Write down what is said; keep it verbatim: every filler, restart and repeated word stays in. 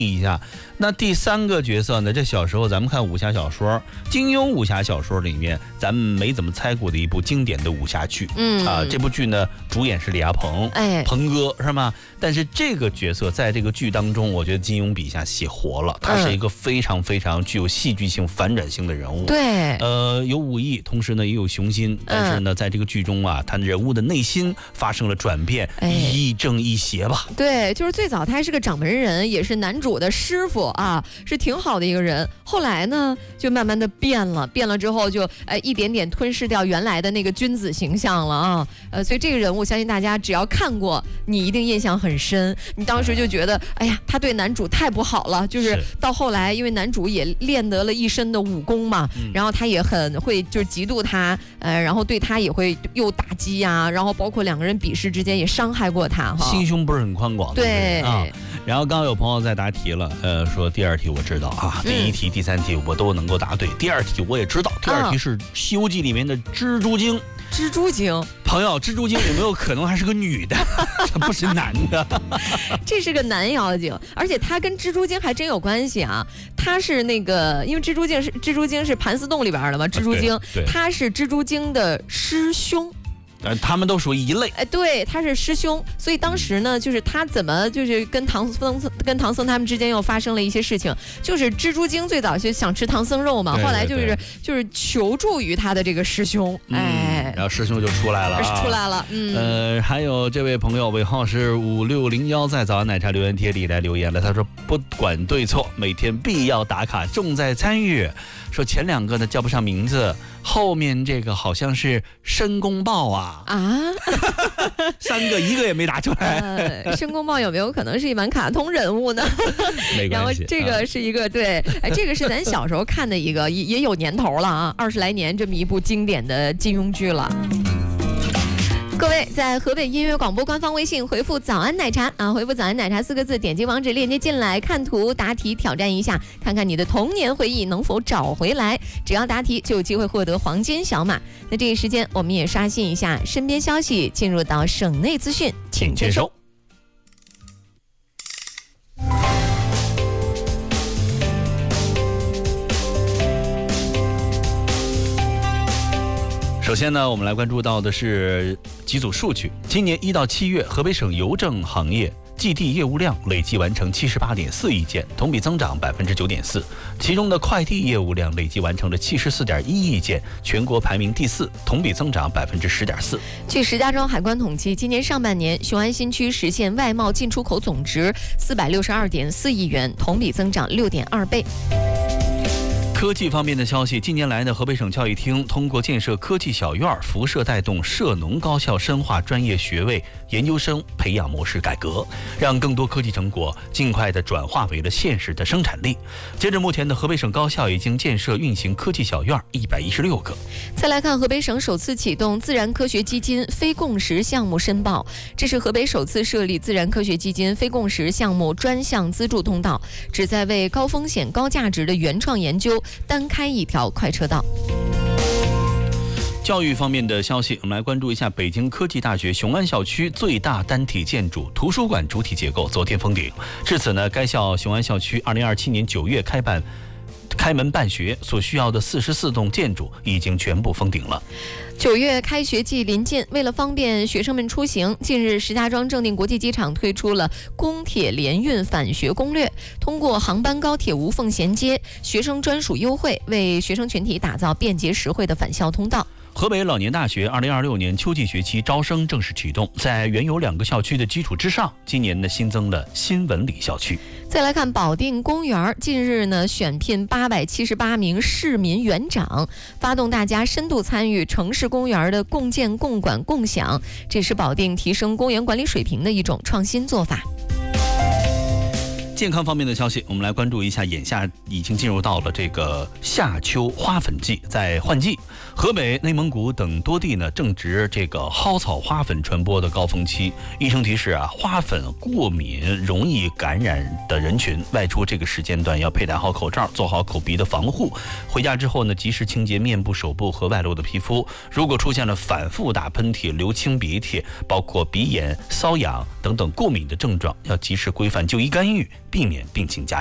一下。那第三个角色呢，这小时候咱们看武侠小说，金庸武侠小说里面咱们没怎么猜过的一部经典的武侠剧。嗯啊，这部剧呢主演是李亚鹏，哎，鹏哥是吗？但是这个角色在这个剧当中，我觉得金庸笔下写活了，他是一个非常非常具有戏剧性、反转性的人物。 对， 呃，有武艺，同时呢也有雄心，但是呢，在这个剧中啊，他人物的内心发生了转变，一亦正亦邪吧。 对，就是最早他还是个掌门人，也是男主的师傅啊，是挺好的一个人。后来呢，就慢慢的变了，变了之后就呃一点点吞噬掉原来的那个君子形象了啊。呃，所以这个人物，相信大家只要看过，你一定印象很深。你当时就觉得，哎呀，他对男主太不好了。就是到后来，因为男主也练得了一身的武功嘛，嗯、然后他也很会，就是嫉妒他，呃，然后对他也会又打击呀、啊，然后包括两个人比试之间也伤害过他哈。 心胸不是很宽广。 对啊。然后刚刚有朋友在答题了，呃，说第二题我知道啊，第一题、嗯、第三题我都能够答对，第二题我也知道，第二题是《西游记》里面的蜘蛛精。 蜘蛛精， 朋友，蜘蛛精有没有可能还是个女的？它不是男的。 这是个男妖精，而且他跟蜘蛛精还真有关系啊。他是那个，因为蜘蛛精是蜘蛛精是盘丝洞里边的嘛，蜘蛛精，他是蜘蛛精的师兄。 呃，他们都属于一类。 哎，对，他是师兄，所以当时呢，就是他怎么就是跟唐僧跟唐僧他们之间又发生了一些事情，就是蜘蛛精最早就想吃唐僧肉嘛， 对对对， 后来就是就是求助于他的这个师兄， 嗯、 哎， 然后师兄就出来了、啊， 出来了，嗯， 呃，还有这位朋友尾号是五六零幺，在早安奶茶留言贴里来留言了，他说不管对错，每天必要打卡，重在参与。说前两个呢叫不上名字，后面这个好像是申公豹啊啊， 三个一个也没答出来。 呃、申公豹有没有可能是一版卡通人物呢？ 没关系。 然后这个是一个、啊、对，哎，这个是咱小时候看的一个，也也有年头了啊，二十来年这么一部经典的金庸剧了。各位在河北音乐广播官方微信回复早安奶茶啊，回复早安奶茶四个字，点击网址链接进来，看图答题挑战一下，看看你的童年回忆能否找回来。只要答题就有机会获得黄金小马。那这一时间我们也刷新一下身边消息，进入到省内资讯， 请接收。首先呢，我们来关注到的是几组数据。今年一到七月，河北省邮政行业寄递业务量累计完成七十八点四亿件，同比增长百分之九点四。其中的快递业务量累计完成了七十四点一亿件，全国排名第四，同比增长百分之十点四。 据石家庄海关统计，今年上半年雄安新区实现外贸进出口总值四百六十二点四亿元，同比增长六点二倍。 科技方面的消息，近年来呢，河北省教育厅通过建设科技小院，辐射带动涉农高校深化专业学位研究生培养模式改革，让更多科技成果尽快的转化为了现实的生产力。截至目前的河北省高校已经建设运行科技小院一百一十六个。 再来看河北省首次启动自然科学基金非共识项目申报，这是河北首次设立自然科学基金非共识项目专项资助通道，旨在为高风险高价值的原创研究单开一条快车道。 教育方面的消息，我们来关注一下北京科技大学雄安校区最大单体建筑图书馆主体结构昨天封顶。至此呢，该校雄安校区二零二七年九月开办开门办学所需要的四十四栋建筑已经全部封顶了。 九月开学季临近，为了方便学生们出行，近日石家庄正定国际机场推出了公铁联运返学攻略，通过航班高铁无缝衔接，学生专属优惠，为学生群体打造便捷实惠的返校通道。 河北老年大学二零二六年秋季学期招生正式启动，在原有两个校区的基础之上，今年呢新增了新文理校区。 再来看保定公园，近日呢选聘八百七十八名市民园长，发动大家深度参与城市公园的共建、共管、共享，这是保定提升公园管理水平的一种创新做法。 健康方面的消息，我们来关注一下，眼下已经进入到了这个夏秋花粉季，在换季，河北、内蒙古等多地呢正值这个蒿草花粉传播的高峰期。医生提示啊，花粉过敏容易感染的人群，外出这个时间段要佩戴好口罩，做好口鼻的防护。回家之后呢，及时清洁面部、手部和外露的皮肤。如果出现了反复打喷嚏、流清鼻涕，包括鼻炎、瘙痒等等过敏的症状，要及时规范就医干预， 避免病情加